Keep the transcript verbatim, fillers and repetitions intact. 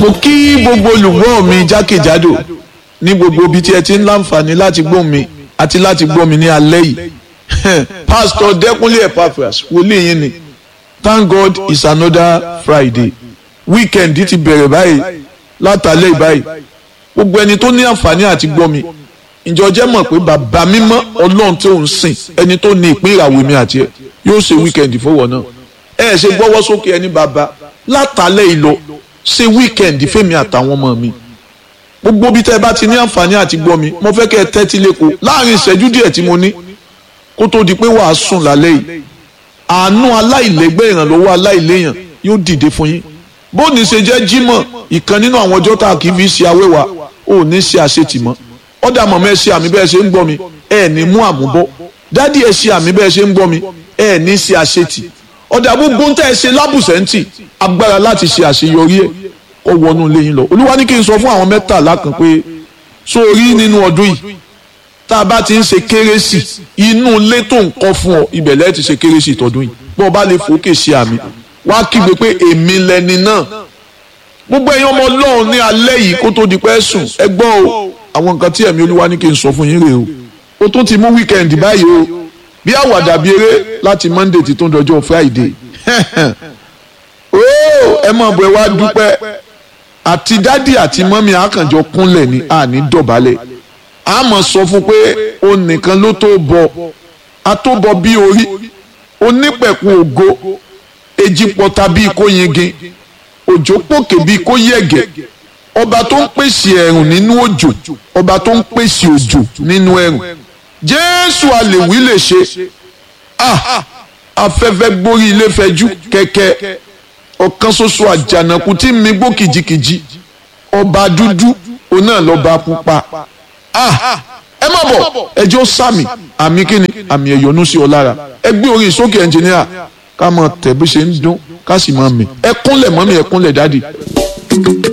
mo kí gbogbo olùgbọ́ mi jákèjádò ní gbogbo ibi tí ẹ ti ń láǹfààní láti gbọ́ mi àti láti gbọ́ mi ní alẹ́ yìí Pastor Dẹ́kunlé Epaphras wòlíì yín ni. Thank God it's another Friday. Weekend ti bẹ̀rẹ̀ báyìí látàlẹ́ ìbáyìí. Gbogbo ẹni tó ní àǹfààní àti gbọ́ mi. Ǹjọ́ jẹ́ mọ̀ pé bàbá mímọ́ Ọlọ́run tí ò ń sìn ẹni tó ní ìpín ìràwọ̀ mi àti ẹ̀ yóò ṣe weekend fọwọ́ náà. Ẹ ṣe gbọ́wọ́ sókè ẹni bàbá látàlẹ́ ìlọ ṣe weekend fẹ́mi àtàwọn ọmọ mi. Gbogbo bí tẹ́ bá ti ní àǹfààní àti gbọ́ mi mo fẹ́ kẹ́ ẹ tẹ́tí lẹ́kọ̀ọ́ láàrin ìṣẹ́jú díẹ̀ tí mo ní kó tó di pé wàá sùn lálẹ́ yìí. Àánú aláìlẹ́gbẹ́ ìrànlọ́wọ́ aláìléyàn yóò dìde fún yín. Bó ní ṣe jẹ́ Jímọ̀ ìkan nínú àwọn ọjọ́ tá a kì í fi ṣe awẹ́wà ò ní ṣe àṣetì mọ́. Ọ̀dà mọ̀mọ́ ẹ ṣe àmì bẹ́ẹ̀ ṣe ń gbọ́ mi ẹ ní mú àmúbọ́. Dádì ẹ ṣe àmì bẹ́ẹ̀ ṣe ń gbọ́ mi ẹ ní ṣe àṣetì. Ọ̀dà gbogbo ń tẹ́ ẹ ṣe lábùsẹ̀ǹtì agbára láti ṣe àṣeyọrí ẹ̀ kó wọnú ilé yín lọ. Olúwa ní kí n sọ fún àwọn mẹ́tàlá kan pé sórí nínú ọdún yìí tá a bá ti ń ṣe kérésì inú ilé tó ń kọ́ fún ọ ibẹ̀ lẹ́ẹ̀ ti ṣe kérésì tọdún yìí bó o bá lè fòkè ṣe àmì wá kígbe pé èmi lẹni náà. Gbogbo ẹ̀yin ọmọ Ọlọ́run ní alẹ́ yìí kó tó di pẹ́ sùn ẹ gbọ́ o àwọn nǹkan tí ẹ̀mí Olúwa ní kí n sọ fún yín rèé o. O tún ti mú wíkẹ́ndì báyìí o bí àwàdà bí eré láti Monday ti tó dọjọ́ Friday. ẹ mọ̀ bọ̀ ẹ wá dúpẹ́ àti dádì àti mọ́mí àkànjọ kúnlẹ̀ ní àní dọ̀bálẹ̀ a mọ̀ sọ fún pé o nìkan ló tó bọ̀ a tó bọ̀ bí orí onípẹ̀kun ògo èjì pọ̀ta bíi kó yingin òjò pòkè bíi kó yẹ̀gẹ̀ ọba tó ń pèsè ẹ̀rùn nínú òjò ọba tó ń pèsè òjò nínú ẹ̀rùn Jésù àlèwí lè ṣe ah afẹ́fẹ́ gbórí ilé fẹjú kẹ̀kẹ́ ọ̀kan ṣoṣo àjànàkú tí mi gbó kìjikìji ọba dúdú òun náà lọ́ba pupa ah ẹ má bọ̀ ẹjọ́ sàmì àmì kíni àmì ẹ̀yọ́nú sí ọ lára ẹ gbé orin sókè ẹnjìníà ká mọ̀ tẹ̀ bí ṣe ń dún ká sì mọ̀ mí ẹ kúnlẹ̀ mọ́mí ẹ kúnlẹ̀ dádì.